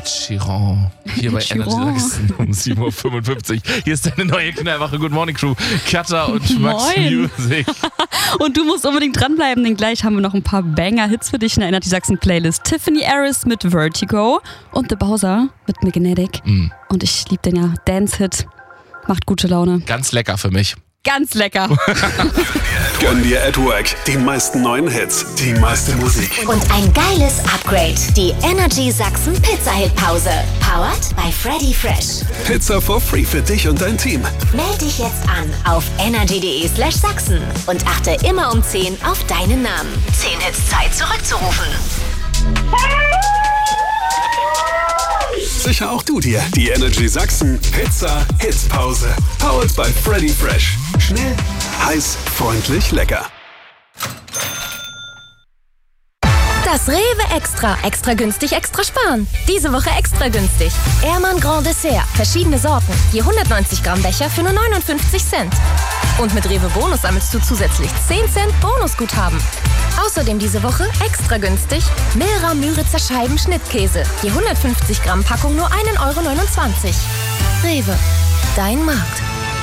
Ed Sheeran. Hier bei Energy Sachsen um 7.55 Uhr. Hier ist deine neue Knallwache Good Morning Crew. Katha und Max Music. Und du musst unbedingt dranbleiben, denn gleich haben wir noch ein paar Banger-Hits für dich in der Energy Sachsen Playlist. Tiffany Harris mit Vertigo und The Bowser mit Magnetic. Und ich liebe den ja. Dance-Hit. Macht gute Laune. Ganz lecker für mich. Ganz lecker. Gönn dir at Work die meisten neuen Hits, die meiste Musik. Und ein geiles Upgrade. Die Energy Sachsen Pizza-Hit-Pause. Powered by Freddy Fresh. Pizza for free für dich und dein Team. Meld dich jetzt an auf energy.de/Sachsen und achte immer um 10 auf deinen Namen. 10 Hits Zeit zurückzurufen. Sicher auch du dir die Energy Sachsen Pizza Hits-Pause. Powered by Freddy Fresh. Schnell, heiß, freundlich, lecker. Das Rewe Extra. Extra günstig, extra sparen. Diese Woche extra günstig. Ehrmann Grand Dessert. Verschiedene Sorten. Je 190 Gramm Becher für nur 59 Cent. Und mit Rewe Bonus sammelst du zusätzlich 10 Cent Bonusguthaben. Außerdem diese Woche extra günstig Milra Müritzer Scheiben Schnittkäse. Je 150 Gramm Packung nur 1,29 €. Rewe. Dein Markt.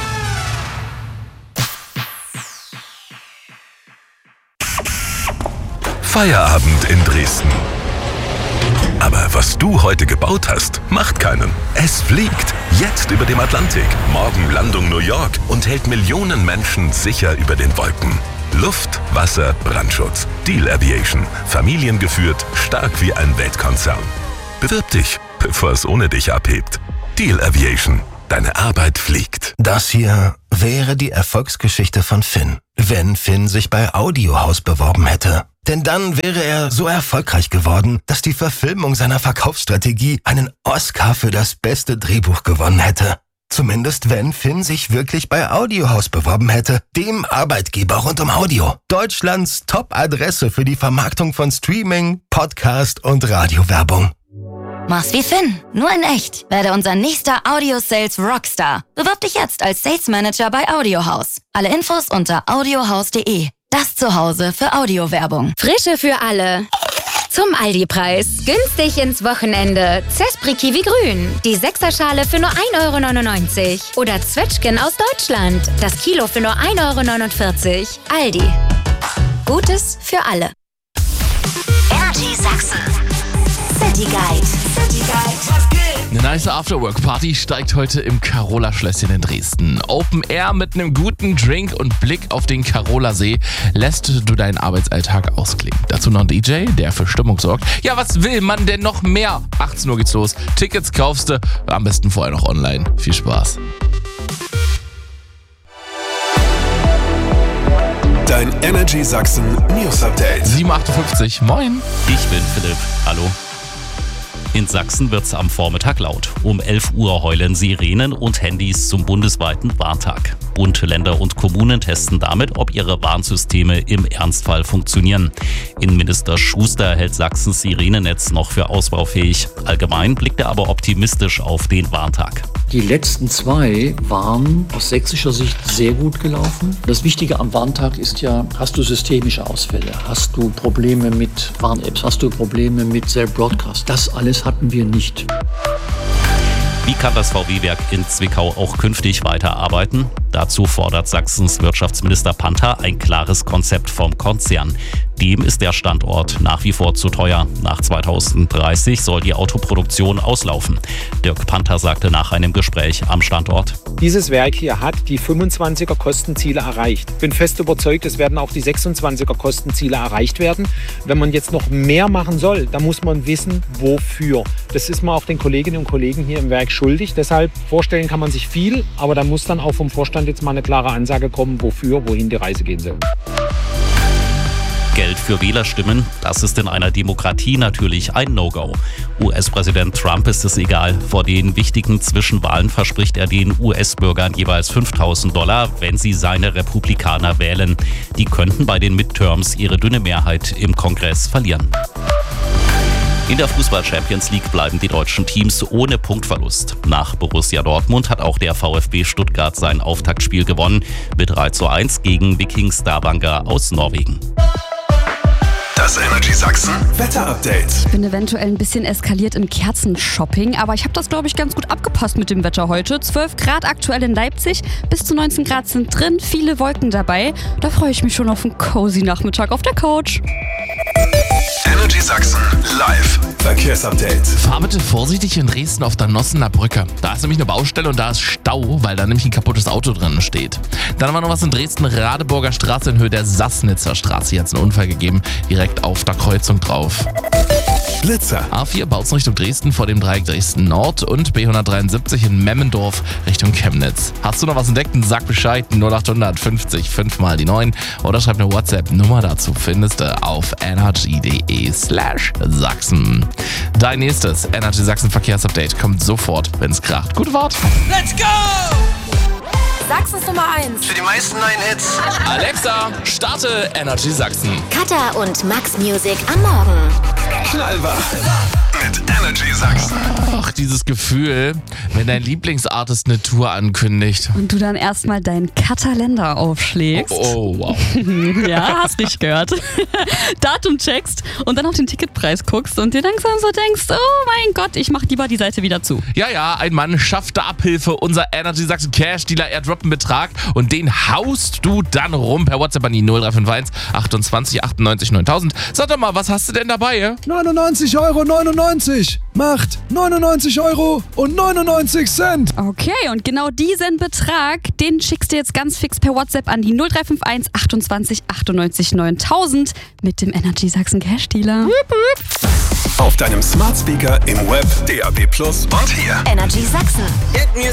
Feierabend in Dresden. Aber was du heute gebaut hast, macht keinen. Es fliegt. Jetzt über dem Atlantik. Morgen Landung New York und hält Millionen Menschen sicher über den Wolken. Luft, Wasser, Brandschutz. Diehl Aviation. Familiengeführt, stark wie ein Weltkonzern. Bewirb dich, bevor es ohne dich abhebt. Diehl Aviation. Deine Arbeit fliegt. Das hier wäre die Erfolgsgeschichte von Finn, wenn Finn sich bei Audiohaus beworben hätte. Denn dann wäre er so erfolgreich geworden, dass die Verfilmung seiner Verkaufsstrategie einen Oscar für das beste Drehbuch gewonnen hätte. Zumindest wenn Finn sich wirklich bei Audiohaus beworben hätte, dem Arbeitgeber rund um Audio. Deutschlands Top-Adresse für die Vermarktung von Streaming, Podcast und Radiowerbung. Mach's wie Finn, nur in echt. Werde unser nächster Audio-Sales Rockstar. Bewirb dich jetzt als Sales Manager bei Audiohaus. Alle Infos unter audiohaus.de. Das Zuhause für Audiowerbung. Frische für alle. Zum Aldi-Preis. Günstig ins Wochenende. Zespri Kiwi Grün. Die 6er-Schale für nur 1,99 €. Oder Zwetschgen aus Deutschland. Das Kilo für nur 1,49 €. Aldi. Gutes für alle. Energy Sachsen. City Guide. City Guide. Eine nice Afterwork-Party steigt heute im Carola-Schlösschen in Dresden. Open Air mit einem guten Drink und Blick auf den Carola-See lässt du deinen Arbeitsalltag ausklingen. Dazu noch ein DJ, der für Stimmung sorgt. Ja, was will man denn noch mehr? 18 Uhr geht's los. Tickets kaufst du am besten vorher noch online. Viel Spaß. Dein Energy Sachsen News Update. 7.58 Uhr. Moin. Ich bin Philipp. Hallo. In Sachsen wird's am Vormittag laut. Um 11 Uhr heulen Sirenen und Handys zum bundesweiten Warntag. Bund, Länder und Kommunen testen damit, ob ihre Warnsysteme im Ernstfall funktionieren. Innenminister Schuster hält Sachsens Sirenennetz noch für ausbaufähig. Allgemein blickt er aber optimistisch auf den Warntag. Die letzten 2 waren aus sächsischer Sicht sehr gut gelaufen. Das Wichtige am Warntag ist ja, hast du systemische Ausfälle? Hast du Probleme mit Warn-Apps? Hast du Probleme mit Cell-Broadcast? Das alles hatten wir nicht. Wie kann das VW-Werk in Zwickau auch künftig weiterarbeiten? Dazu fordert Sachsens Wirtschaftsminister Panther ein klares Konzept vom Konzern. Dem ist der Standort nach wie vor zu teuer. Nach 2030 soll die Autoproduktion auslaufen. Dirk Panther sagte nach einem Gespräch am Standort: Dieses Werk hier hat die 25er Kostenziele erreicht. Ich bin fest überzeugt, es werden auch die 26er Kostenziele erreicht werden. Wenn man jetzt noch mehr machen soll, dann muss man wissen, wofür. Das ist man auch den Kolleginnen und Kollegen hier im Werk schuldig. Deshalb vorstellen kann man sich viel, aber da muss dann auch vom Vorstand jetzt mal eine klare Ansage kommen, wofür, wohin die Reise gehen soll. Geld für Wählerstimmen, das ist in einer Demokratie natürlich ein No-Go. US-Präsident Trump ist es egal. Vor den wichtigen Zwischenwahlen verspricht er den US-Bürgern jeweils $5.000, wenn sie seine Republikaner wählen. Die könnten bei den Midterms ihre dünne Mehrheit im Kongress verlieren. In der Fußball-Champions League bleiben die deutschen Teams ohne Punktverlust. Nach Borussia Dortmund hat auch der VfB Stuttgart sein Auftaktspiel gewonnen mit 3:1 gegen Viking Stavanger aus Norwegen. Das Energy Sachsen Wetter-Update. Ich bin eventuell ein bisschen eskaliert im Kerzenshopping, aber ich habe das, glaube ich, ganz gut abgepasst mit dem Wetter heute. 12 Grad aktuell in Leipzig, bis zu 19 Grad sind drin, viele Wolken dabei. Da freue ich mich schon auf einen cozy Nachmittag auf der Couch. Energy Sachsen live Verkehrsupdate. Fahr bitte vorsichtig in Dresden auf der Nossener Brücke. Da ist nämlich eine Baustelle und da ist Stau, weil da nämlich ein kaputtes Auto drin steht. Dann haben wir noch was in Dresden, Radeburger Straße in Höhe der Sassnitzer Straße. Hier hat es einen Unfall gegeben, direkt auf der Kreuzung drauf. Blitzer. A4 Bautzen Richtung Dresden vor dem Dreieck Dresden Nord und B173 in Memmendorf Richtung Chemnitz. Hast du noch was entdeckt? Sag Bescheid, 0800 50 5 mal die 9 oder schreib eine WhatsApp-Nummer dazu, findest du auf energy.de/Sachsen. Dein nächstes Energy Sachsen Verkehrsupdate kommt sofort, wenn es kracht. Gute Fahrt! Let's go! Sachsens Nummer 1. Für die meisten neuen Hits. Alexa, starte Energy Sachsen. Katha und Max Music am Morgen. Knallwach. Mit Energy Sachsen. Ach, dieses Gefühl, wenn dein Lieblingsartist eine Tour ankündigt. Und du dann erstmal deinen Kalender aufschlägst. Oh, wow. Ja, hast nicht gehört. Datum checkst und dann auf den Ticketpreis guckst und dir langsam so denkst, oh mein Gott, ich mach lieber die Seite wieder zu. Ja, ein Mann schaffte Abhilfe. Unser Energy Sachsen Cash Dealer, er droppt einen Betrag und den haust du dann rum per WhatsApp an die 0351 28 98 9000. Sag doch mal, was hast du denn dabei? 99,99 € macht 99,99 €. Okay, und genau diesen Betrag, den schickst du jetzt ganz fix per WhatsApp an die 0351 28 98 9000 mit dem Energy Sachsen Cash Dealer. Auf deinem Smart Speaker, im Web, DAB+ und hier. Energy Sachsen. Hit music.